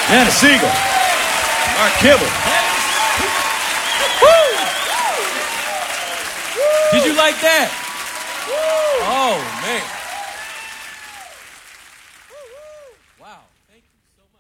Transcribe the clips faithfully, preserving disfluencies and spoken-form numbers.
Anna Siegel, Mark Kibble. Did you like that? Oh, man. Wow. Thank you so much.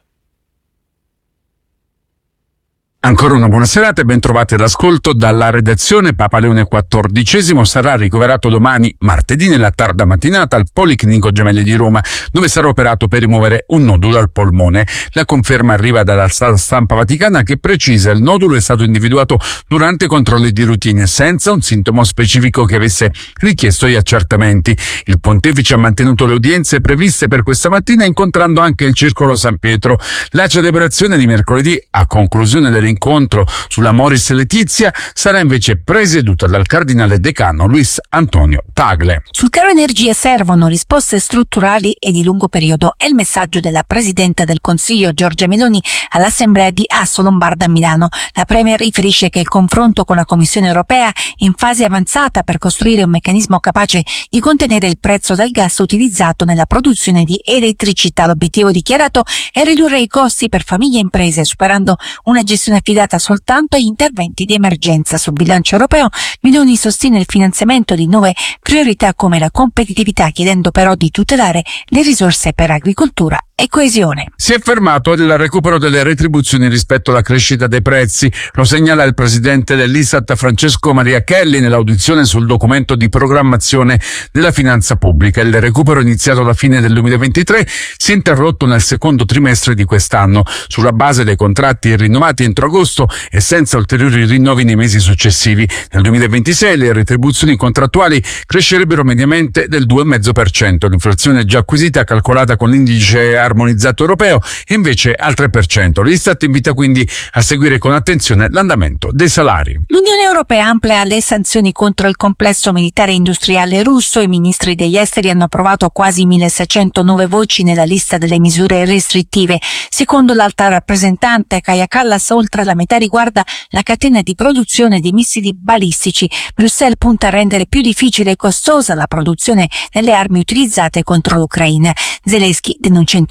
Ancora una buona serata e ben trovati all'ascolto dalla redazione. Papa Leone quattordicesimo sarà ricoverato domani, martedì, nella tarda mattinata al Policlinico Gemelli di Roma, dove sarà operato per rimuovere un nodulo al polmone. La conferma arriva dalla stampa vaticana, che precisa il nodulo è stato individuato durante controlli di routine, senza un sintomo specifico che avesse richiesto gli accertamenti. Il pontefice ha mantenuto le udienze previste per questa mattina, incontrando anche il Circolo San Pietro. La celebrazione di mercoledì, a conclusione dell'incontro sulla Moris Letizia, sarà invece presieduta dal cardinale decano Luis Antonio Tagle. Sul caro energia servono risposte strutturali e di lungo periodo, è il messaggio della Presidente del Consiglio Giorgia Meloni all'Assemblea di Asso Lombarda a Milano. La Premier riferisce che il confronto con la Commissione europea è in fase avanzata per costruire un meccanismo capace di contenere il prezzo del gas utilizzato nella produzione di elettricità. L'obiettivo dichiarato è ridurre i costi per famiglie e imprese, superando una gestione affidata soltanto agli interventi di emergenza. Sul bilancio europeo, Meloni sostiene il finanziamento di nuove priorità come la competitività, chiedendo però di tutelare le risorse per agricoltura e coesione. Si è fermato il recupero delle retribuzioni rispetto alla crescita dei prezzi, lo segnala il presidente dell'Istat Francesco Maria Chelli nell'audizione sul documento di programmazione della finanza pubblica. Il recupero, iniziato alla fine del duemilaventitré, si è interrotto nel secondo trimestre di quest'anno, sulla base dei contratti rinnovati entro agosto e senza ulteriori rinnovi nei mesi successivi. Nel duemilaventisei le retribuzioni contrattuali crescerebbero mediamente del due virgola cinque per cento, l'inflazione già acquisita calcolata con l'indice armonizzato europeo e invece al tre per cento. L'Istat invita quindi a seguire con attenzione l'andamento dei salari. L'Unione Europea amplia le sanzioni contro il complesso militare industriale russo. I ministri degli esteri hanno approvato quasi milleseicento nuove voci nella lista delle misure restrittive. Secondo l'alta rappresentante Kaja Kallas, oltre la metà riguarda la catena di produzione di missili balistici. Bruxelles punta a rendere più difficile e costosa la produzione delle armi utilizzate contro l'Ucraina. Zelensky denuncia